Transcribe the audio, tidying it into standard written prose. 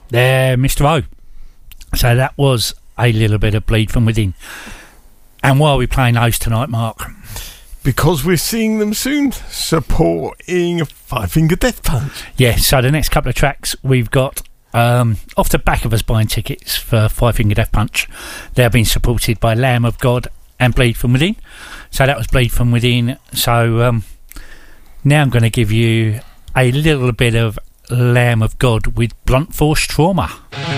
there, Mr. O. So that was a little bit of Bleed From Within. And why are we playing those tonight, Mark? Because we're seeing them soon, supporting Five Finger Death Punch. Yeah, so the next couple of tracks we've got, off the back of us buying tickets for Five Finger Death Punch, they're being supported by Lamb of God and Bleed From Within. So that was Bleed From Within. So now I'm going to give you a little bit of Lamb of God with Blunt Force Trauma.